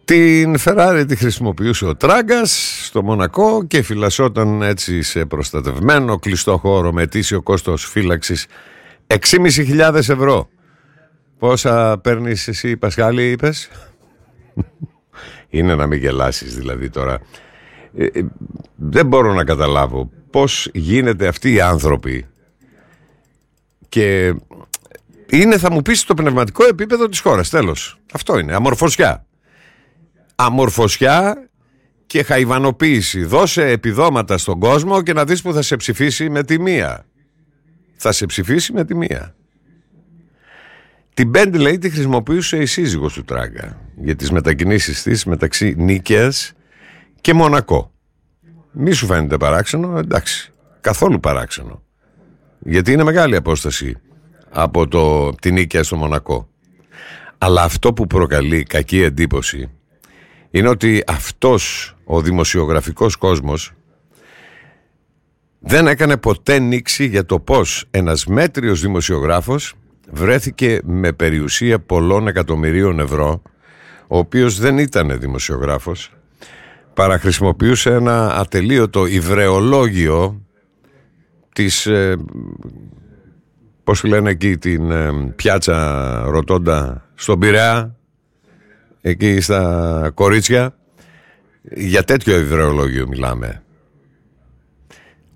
Την Ferrari τη χρησιμοποιούσε ο Τράγκας στο Μονακό και φυλασσόταν έτσι σε προστατευμένο κλειστό χώρο με ετήσιο κόστος φύλαξης 6.500 ευρώ. Πόσα παίρνεις εσύ, Πασχάλη, είπες? Είναι να μην γελάσεις δηλαδή τώρα. Δεν μπορώ να καταλάβω πώς γίνεται αυτοί οι άνθρωποι. Και είναι, θα μου πεις, το πνευματικό επίπεδο της χώρας. Τέλος. Αυτό είναι. Αμορφωσιά. Αμορφωσιά και χαϊβανοποίηση. Δώσε επιδόματα στον κόσμο και να δεις που θα σε ψηφίσει με τη μία. Θα σε ψηφίσει με τη μία. Την Bentley τη χρησιμοποιούσε η σύζυγος του Τράγκα για τις μετακινήσεις της μεταξύ Νίκαιας και Μονακό. Μη σου φαίνεται παράξενο? Εντάξει, καθόλου παράξενο. Γιατί είναι μεγάλη απόσταση από την Νίκαια στο Μονακό. Αλλά αυτό που προκαλεί κακή εντύπωση είναι ότι αυτός ο δημοσιογραφικός κόσμος δεν έκανε ποτέ νήξη για το πώς ένας μέτριος δημοσιογράφος βρέθηκε με περιουσία πολλών εκατομμυρίων ευρώ, ο οποίος δεν ήταν δημοσιογράφος, παραχρησιμοποιούσε ένα ατελείωτο υβρεολόγιο της, πώς λένε εκεί, την πιάτσα Ρωτώντα στον Πειραιά, εκεί στα κορίτσια. Για τέτοιο υβρεολόγιο μιλάμε.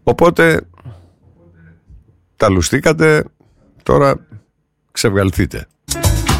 Οπότε τα λουστήκατε, τώρα ξεβγαλθείτε.